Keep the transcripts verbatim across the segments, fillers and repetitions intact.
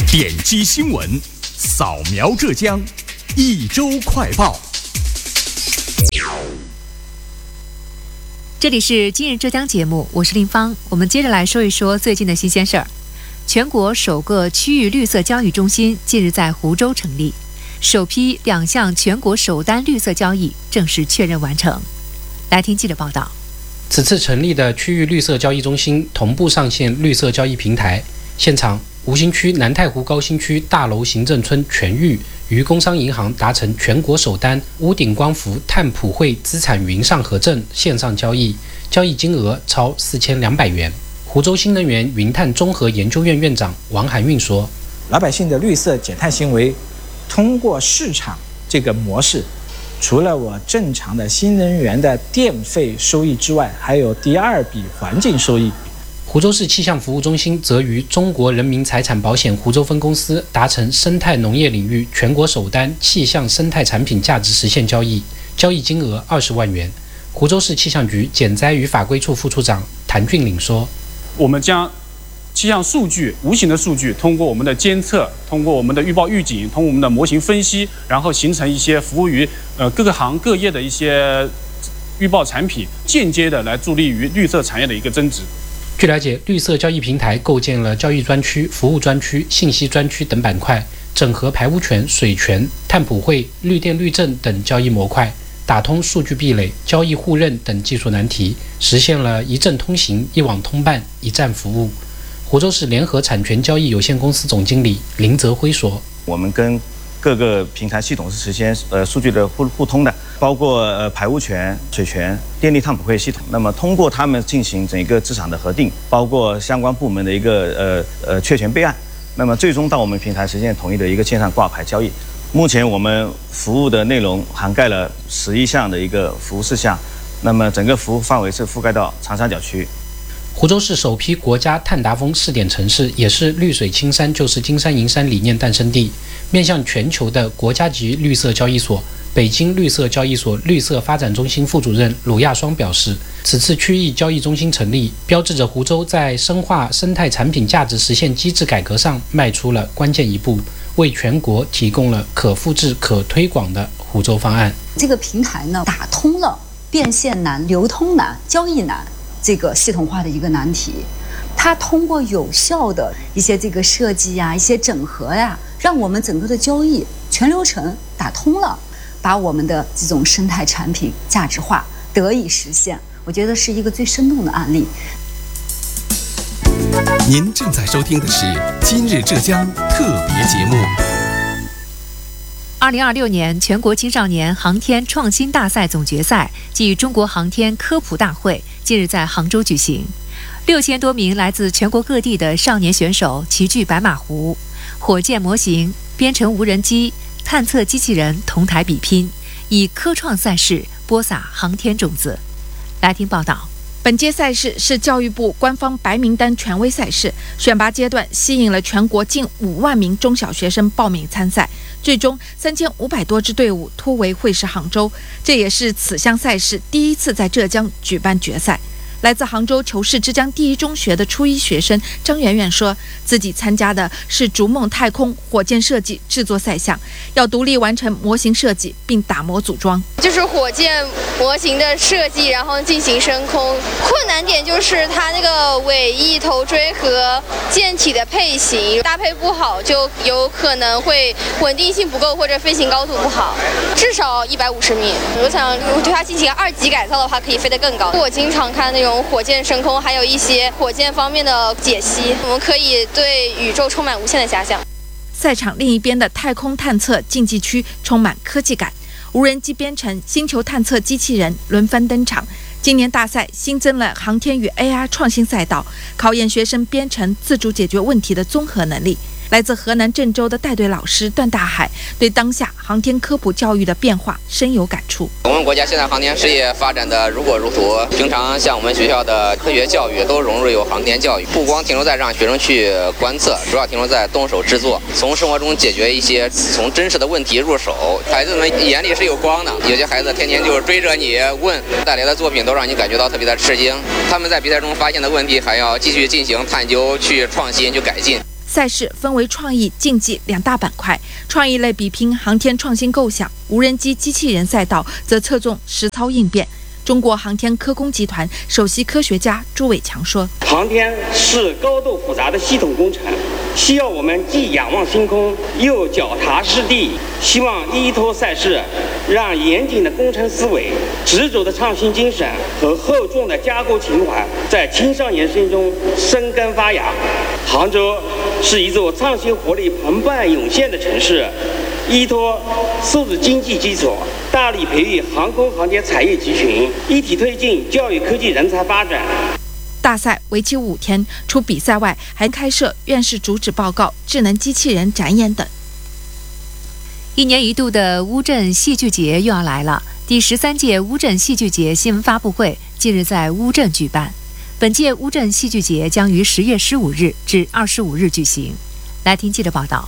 点击新闻，扫描浙江，一周快报。 这里是今日浙江节目，我是林芳。我们接着来说一说最近的新鲜事儿。全国首个区域绿色交易中心近日在湖州成立，首批两项全国首单绿色交易正式确认完成。来听记者报道。 此次成立的区域绿色交易中心同步上线绿色交易平台，现场吴兴区南太湖高新区大楼行政村全域与工商银行达成全国首单屋顶光伏碳普惠资产云上核证线上交易，交易金额超四千两百元。湖州新能源云碳综合研究院院长王涵运说：“ 老百姓的绿色减碳行为，通过市场这个模式，除了我正常的新能源的电费收益之外，还有第二笔环境收益。” 湖州市气象服务中心则与中国人民财产保险湖州分公司达成生态农业领域全国首单气象生态产品价值实现交易，交易金额二十万元。湖州市气象局减灾与法规处副处长谭俊岭说：“ 我们将气象数据、无形的数据，通过我们的监测，通过我们的预报预警，通过我们的模型分析，然后形成一些服务于呃各个行各业的一些预报产品，间接的来助力于绿色产业的一个增值。” 据了解，绿色交易平台构建了交易专区、服务专区、信息专区等板块，整合排污权、水权、碳普惠、绿电绿证等交易模块，打通数据壁垒、交易互认等技术难题，实现了一证通行、一网通办、一站服务。湖州市联合产权交易有限公司总经理林泽辉说：“ 我们跟各个平台系统是实现呃数据的互互通的，包括呃排污权、水权、电力碳普惠系统。那么通过他们进行整个资产的核定，包括相关部门的一个呃呃确权备案，那么最终到我们平台实现统一的一个线上挂牌交易。目前我们服务的内容涵盖了十一项的一个服务事项，那么整个服务范围是覆盖到长三角区域。” 湖州市首批国家碳达峰试点城市，也是绿水青山就是金山银山理念诞生地。面向全球的国家级绿色交易所，北京绿色交易所绿色发展中心副主任鲁亚双表示，此次区域交易中心成立，标志着湖州在深化生态产品价值实现机制改革上迈出了关键一步，为全国提供了可复制、可推广的湖州方案。 这个平台呢，打通了变现难、流通难、交易难这个系统化的一个难题。它通过有效的一些这个设计呀、一些整合呀，让我们整个的交易全流程打通了，把我们的这种生态产品价值化得以实现。我觉得是一个最生动的案例。 您正在收听的是今日浙江特别节目。 二零二六年全国青少年航天创新大赛总决赛暨中国航天科普大会近日在杭州举行。六千多名来自全国各地的少年选手齐聚白马湖，火箭模型、编程无人机、探测机器人同台比拼，以科创赛事播撒航天种子。来听报道。 本届赛事是教育部官方白名单权威赛事，选拔阶段吸引了全国近五万名中小学生报名参赛，最终三千五百多支队伍突围会师杭州，这也是此项赛事第一次在浙江举办决赛。来自杭州求是之江第一中学的初一学生张媛媛说，自己参加的是逐梦太空火箭设计制作赛项，要独立完成模型设计并打磨组装。 就是火箭模型的设计，然后进行升空。困难点就是它那个尾翼、头锥和舰体的配型搭配不好，就有可能会稳定性不够或者飞行高度不好，至少一百五十米。我想如果对它进行二级改造的话，可以飞得更高。我经常看那种火箭升空，还有一些火箭方面的解析，我们可以对宇宙充满无限的遐想。 赛场另一边的太空探测竞技区充满科技感，无人机编程、星球探测机器人轮番登场。今年大赛新增了航天与 A R 创新赛道，考验学生编程自主解决问题的综合能力。来自河南郑州的带队老师段大海对当下航天科普教育的变化深有感触。 我们国家现在航天事业发展的如火如荼，平常像我们学校的科学教育都融入有航天教育，不光停留在让学生去观测，主要停留在动手制作，从生活中解决一些从真实的问题入手。孩子们眼里是有光的，有些孩子天天就追着你问，带来的作品都让你感觉到特别的吃惊。他们在比赛中发现的问题还要继续进行探究、去创新、去改进。 赛事分为创意、竞技两大板块，创意类比拼航天创新构想，无人机机器人赛道则侧重实操应变。中国航天科工集团首席科学家朱伟强说：“ 航天是高度复杂的系统工程，需要我们既仰望星空，又脚踏实地。希望依托赛事，让严谨的工程思维、执着的创新精神和厚重的加工情怀在青少年心中生根发芽。杭州是一座创新活力澎湃涌现的城市。”依托数字经济基础，大力培育航空航天产业集群，一体推进教育科技人才发展。 大赛为期五天，除比赛外，还开设院士主旨报告、智能机器人展演等。 一年一度的乌镇戏剧节又要来了，第十三届乌镇戏剧节新闻发布会近日在乌镇举办。本届乌镇戏剧节将于十月十五日至二十五日举行。来听记者报道。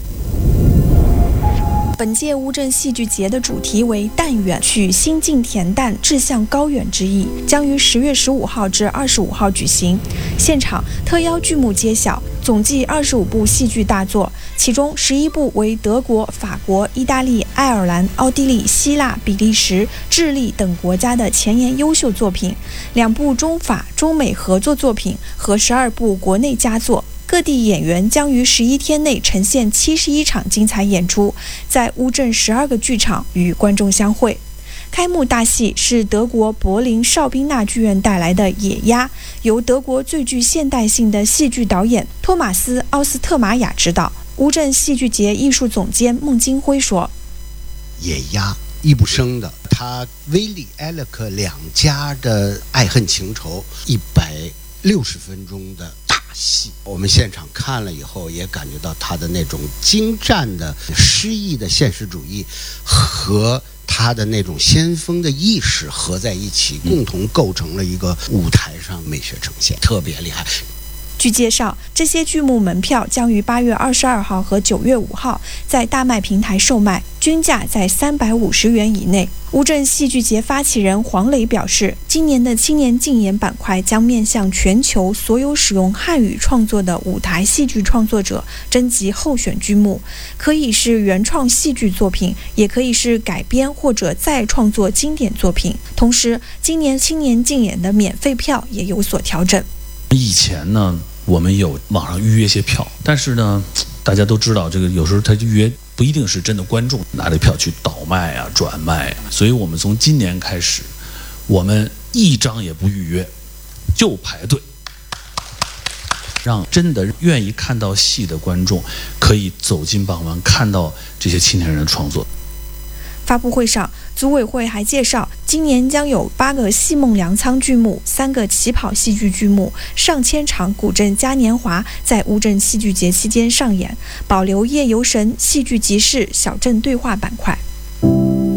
本届乌镇戏剧节的主题为“淡远”，取心境恬淡、志向高远之意，将于十月十五号至二十五号举行。现场特邀剧目揭晓，总计二十五部戏剧大作，其中十一部为德国、法国、意大利、爱尔兰、奥地利、希腊、比利时、智利等国家的前沿优秀作品，两部中法、中美合作作品和十二部国内佳作。各地演员将于十一天内呈现七十一场精彩演出，在乌镇十二个剧场与观众相会。开幕大戏是德国柏林绍宾纳剧院带来的《野鸭》，由德国最具现代性的戏剧导演托马斯·奥斯特玛雅执导。乌镇戏剧节艺术总监孟金辉说：“ 野鸭易卜生的，他威利、艾勒克两家的爱恨情仇，一百六十分钟的大戏，我们现场看了以后，也感觉到他的那种精湛的诗意的现实主义和他的那种先锋的意识合在一起，共同构成了一个舞台上美学呈现，特别厉害。” 据介绍，这些剧目门票将于八月二十二号和九月五号在大麦平台售卖，均价在三百五十元以内。乌镇戏剧节发起人黄磊表示，今年的青年竞演板块将面向全球所有使用汉语创作的舞台戏剧创作者征集候选剧目，可以是原创戏剧作品，也可以是改编或者再创作经典作品。同时，今年青年竞演的免费票也有所调整。 以前呢，我们有网上预约些票，但是呢，大家都知道，这个有时候他预约不一定是真的观众拿着票去倒卖啊、转卖啊，所以我们从今年开始，我们一张也不预约，就排队，让真的愿意看到戏的观众可以走进傍晚，看到这些青年人的创作。 发布会上，组委会还介绍，今年将有八个戏梦粮仓剧目、三个起跑戏剧剧目、上千场古镇嘉年华在乌镇戏剧节期间上演，保留夜游神、戏剧集市、小镇对话板块。